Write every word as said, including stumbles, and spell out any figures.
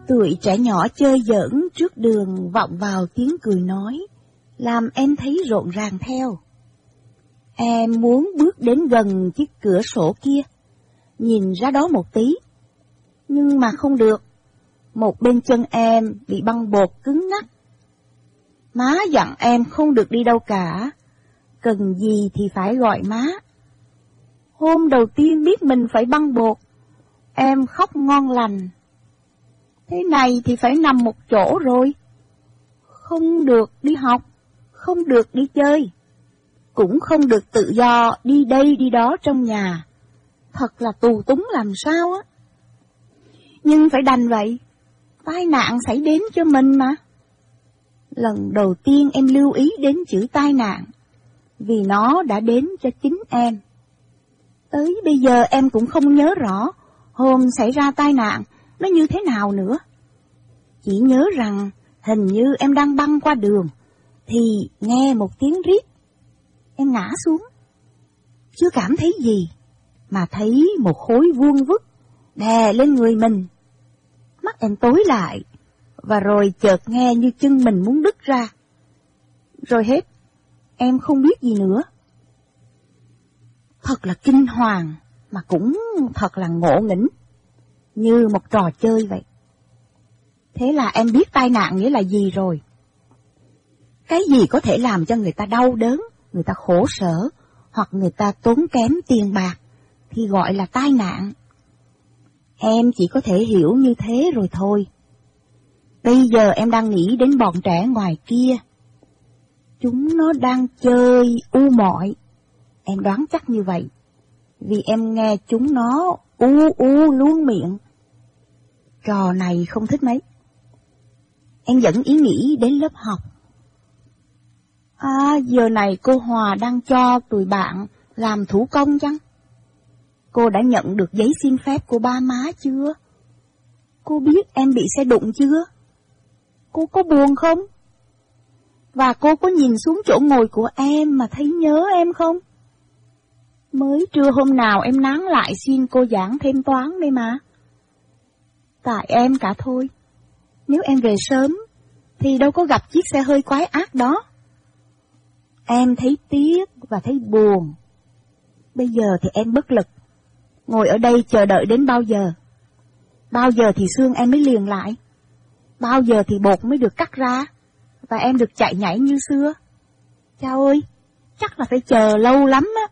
Tụi trẻ nhỏ chơi giỡn trước đường vọng vào tiếng cười nói, làm em thấy rộn ràng theo. Em muốn bước đến gần chiếc cửa sổ kia, nhìn ra đó một tí, nhưng mà không được. Một bên chân em bị băng bột cứng ngắc. Má dặn em không được đi đâu cả, cần gì thì phải gọi má. Hôm đầu tiên biết mình phải băng bột, em khóc ngon lành. Thế này thì phải nằm một chỗ rồi. Không được đi học, không được đi chơi, cũng không được tự do đi đây đi đó trong nhà. Thật là tù túng làm sao á. Nhưng phải đành vậy, tai nạn xảy đến cho mình mà. Lần đầu tiên em lưu ý đến chữ tai nạn, vì nó đã đến cho chính em. Tới bây giờ em cũng không nhớ rõ hôm xảy ra tai nạn nó như thế nào nữa. Chỉ nhớ rằng hình như em đang băng qua đường, thì nghe một tiếng rít. Em ngã xuống, chưa cảm thấy gì, mà thấy một khối vuông vức đè lên người mình. Mắt em tối lại, và rồi chợt nghe như chân mình muốn đứt ra. Rồi hết, em không biết gì nữa. Thật là kinh hoàng, mà cũng thật là ngộ nghĩnh, như một trò chơi vậy. Thế là em biết tai nạn nghĩa là gì rồi. Cái gì có thể làm cho người ta đau đớn, người ta khổ sở, hoặc người ta tốn kém tiền bạc, thì gọi là tai nạn. Em chỉ có thể hiểu như thế rồi thôi. Bây giờ em đang nghĩ đến bọn trẻ ngoài kia. Chúng nó đang chơi u mọi. Em đoán chắc như vậy, vì em nghe chúng nó u u luôn miệng. Trò này không thích mấy. Em dẫn ý nghĩ đến lớp học. À, giờ này cô Hòa đang cho tụi bạn làm thủ công chăng? Cô đã nhận được giấy xin phép của ba má chưa? Cô biết em bị xe đụng chưa? Cô có buồn không? Và cô có nhìn xuống chỗ ngồi của em mà thấy nhớ em không? Mới trưa hôm nào em nán lại xin cô giảng thêm toán đây mà. Tại em cả thôi. Nếu em về sớm thì đâu có gặp chiếc xe hơi quái ác đó. Em thấy tiếc và thấy buồn. Bây giờ thì em bất lực. Ngồi ở đây chờ đợi đến bao giờ? Bao giờ thì xương em mới liền lại? Bao giờ thì bột mới được cắt ra, và em được chạy nhảy như xưa? Chao ơi, chắc là phải chờ lâu lắm á.